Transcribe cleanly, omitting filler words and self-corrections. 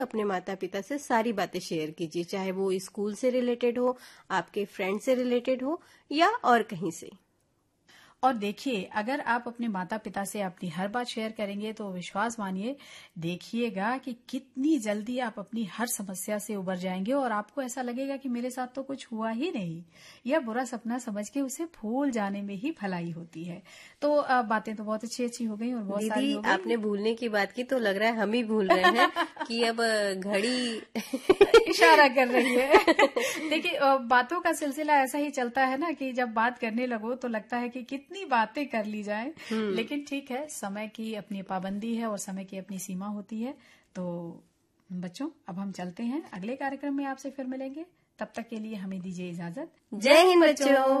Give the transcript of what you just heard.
अपने माता पिता से सारी बातें शेयर कीजिए, चाहे वो स्कूल से रिलेटेड हो, आपके फ्रेंड से रिलेटेड हो या और कहीं से। और देखिए, अगर आप अपने माता पिता से अपनी हर बात शेयर करेंगे तो विश्वास मानिए, देखिएगा कि कितनी जल्दी आप अपनी हर समस्या से उबर जाएंगे और आपको ऐसा लगेगा कि मेरे साथ तो कुछ हुआ ही नहीं। यह बुरा सपना समझ के उसे भूल जाने में ही भलाई होती है। तो बातें तो बहुत अच्छी अच्छी हो गई और बहुत सारी दीदी, हो गई। आपने भूलने की बात की तो लग रहा है हम ही भूल रहे हैं कि अब घड़ी इशारा कर रही है। देखिए, बातों का सिलसिला ऐसा ही चलता है ना कि जब बात करने लगो तो लगता है कि कितनी बातें कर ली जाए। लेकिन ठीक है, समय की अपनी पाबंदी है और समय की अपनी सीमा होती है। तो बच्चों, अब हम चलते हैं, अगले कार्यक्रम में आपसे फिर मिलेंगे। तब तक के लिए हमें दीजिए इजाजत। जय हिंद बच्चों।